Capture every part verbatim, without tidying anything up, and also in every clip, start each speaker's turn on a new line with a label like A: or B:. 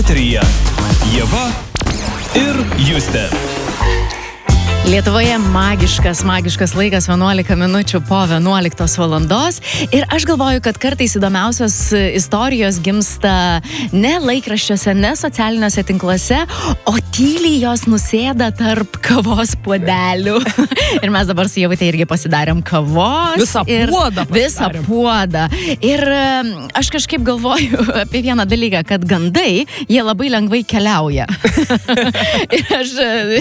A: Eteryje Ieva ir Justė.
B: Lietuvoje magiškas, magiškas laikas vienuolika minučių po vienuoliktos valandos ir aš galvoju, kad kartais įdomiausios istorijos gimsta ne laikraščiuose, ne socialiniuose tinkluose, o tyliai jos nusėda tarp kavos puodelių. Ir mes dabar su Ievute irgi pasidarėm kavos.
C: Visą puodą pasidarėm.
B: Visą puodą. Ir aš kažkaip galvoju apie vieną dalyką, kad gandai, jie labai lengvai keliauja. Ir aš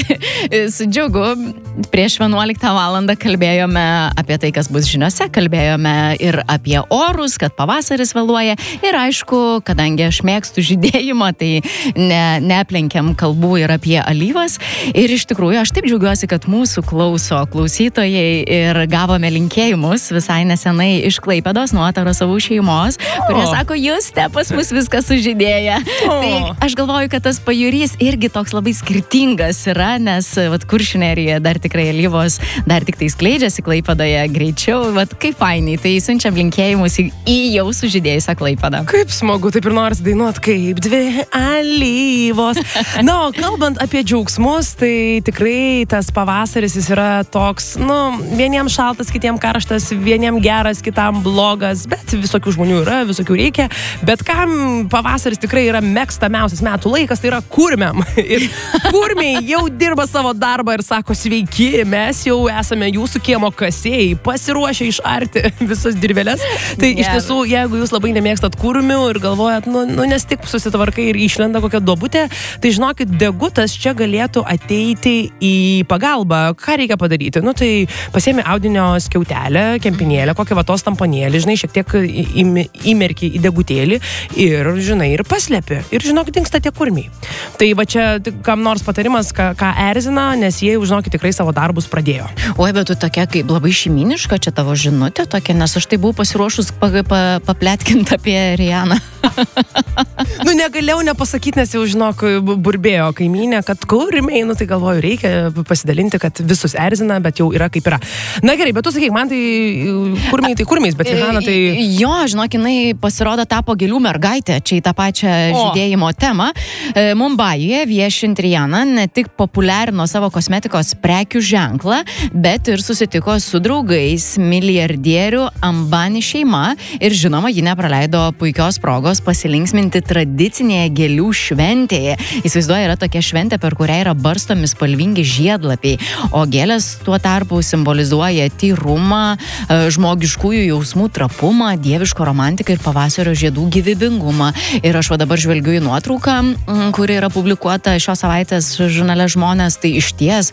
B: su džiugu prieš vienuoliktą valandą kalbėjome apie tai, kas bus žiniose, kalbėjome ir apie orus, kad pavasaris vėluoja ir aišku, kadangi aš mėgstu žydėjimą, tai ne, neaplenkiam kalbų ir apie alyvas ir iš tikrųjų aš taip džiaugiuosi, kad mūsų klauso klausytojai ir gavome linkėjimus visai nesenai iš Klaipėdos nuo Tarasovų šeimos, kurie
C: O.
B: sako, Juste, pas mus viskas sužydėja.
C: O.
B: Tai aš galvoju, kad tas pajūrys irgi toks labai skirtingas yra, nes vat, Kuršių nerijoje dar tikrai alyvos dar tik tai skleidžiasi Klaipėdoje greičiau, vat kaip fainai, tai siunčiam linkėjimus į, į jau sužydėjusią Klaipėdą.
C: Kaip smagu, taip ir noris dainuot kaip dvi alyvos. Na, o kalbant apie džiaugsmus, tai tikrai tas pavasaris jis yra toks, nu, vieniem šaltas, kitiem karštas, vieniem geras, kitam blogas, bet visokių žmonių yra, visokių reikia, bet kam pavasaris tikrai yra mėgstamiausias metų laikas, tai yra kurmiam. Ir kurmiai jau dirba savo darbą ir sako, sveiki, mes jau esame jūsų kiemo kasėjai, pasiruošę išarti visas dirveles. Tai iš tiesų, jeigu jūs labai nemėgstat kurmių ir galvojat, nu, nu nes tik susitvarkai ir išlenda kokia duobutė, tai žinokit, degutas čia galėtų ateiti į pagalbą. Ką reikia padaryti? Nu, tai pasiemi audinio skiautelę, kempinėlę, kokią vatos tamponėlį, žinai, šiek tiek įmerki į degutėlį ir, žinai, ir paslepi. Ir, žinok, dingsta tie kurmiai. Tai va čia kam nors patarimas, ką, ką erzina, nes jie, žinokit, tikrai savo darbus pradėjo.
B: Oi, bet tu tokia kaip labai šeiminiška, čia tavo žinutė tokia, nes aš tai buvau pasiruošus pa, pa, papletkinti apie Rianą.
C: Nu, negalėjau nepasakyti, nes jau, žinok, burbėjo kaimynė, kad kurmiai, nu, tai galvoju, reikia pasidalinti, kad visus erzina, bet jau yra kaip yra. Na gerai, bet tu sakyk, man tai kurmiai, tai kurmiais, bet Riana tai...
B: Jo, žinok, jinai pasirodo tapo gėlių mergaitė, čia į tą pačią
C: O.
B: žydėjimo temą. Mumbajuje viešint Riana ne tik populiarino savo kosmetikos prekių ženklą, bet ir susitiko su draugais, milijardierių Ambani šeima ir žinoma, ji nepraleido puikios progos pasilinksminti tradicinėje gėlių šventėje. Įsivaizduoja, yra tokia šventė, per kurią yra barstomi spalvingi žiedlapiai, o gėlės tuo tarpu simbolizuoja tyrumą, žmogiškųjų jausmų trapumą, dieviško romantiką ir pavasario žiedų gyvybingumą. Ir aš va dabar žvelgiu į nuotrauką, kuri yra publikuota šios savaitės žurnale Žmonės, tai iš ties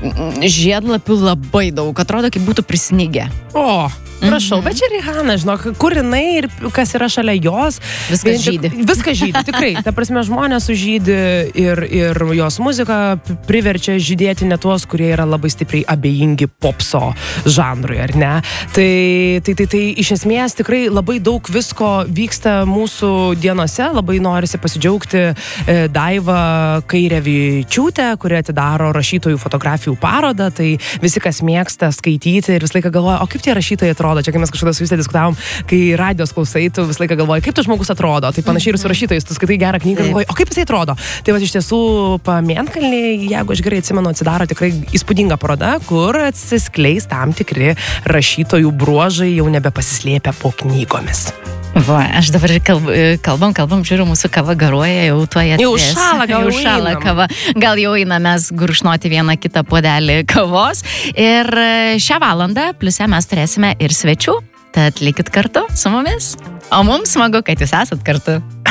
B: žiedlapių labai daug, atrodo, kaip būtų prisnigę.
C: O, prašau, bet čia Rihanna, žinok, kur jinai ir kas yra šalia jos.
B: Viskas žydi.
C: Viskas žydi, tikrai. Ta prasme, žmonės sužydi ir, ir jos muzika priverčia žydėti ne tuos, kurie yra labai stipriai abejingi popso žanrui, ar ne? Tai, tai, tai, tai iš esmės tikrai labai daug visko vyksta mūsų dienose, labai norisi pasidžiaugti e, Daiva Kairevičiūtė, kuri atidaro rašytojų fotografijų parodą, tai visi, kas mėgsta skaityti ir visą laiką galvoja, o kaip tie rašytojai atrodo, čia kai mes kažkada su Justė diskutavom, kai radijos klausai, tu visą laiką galvoji, kaip tas žmogus atrodo, tai panašiai ir su rašytojais, tu skaitai gerą knygą, galvoji, o kaip jisai atrodo. Tai va iš tiesų Pamėnkalny, jeigu aš gerai atsimenu, atsidaro tikrai įspūdinga paroda, kur atsiskleis tam tikri rašytojų bruožai, jau nebepasislėpę po knygomis.
B: Va, aš dabar kalb, kalbam, kalbam, žiūriu, mūsų kava garuoja, jau tuo jie.
C: Jau šala, gal
B: jau šala kava. Gal jau eina mes gurkšnoti vieną kitą puodelį kavos. Ir šią valandą pliuse mes turėsime ir svečių, tad likit kartu su mumis. O mums smagu, kad jūs esat kartu.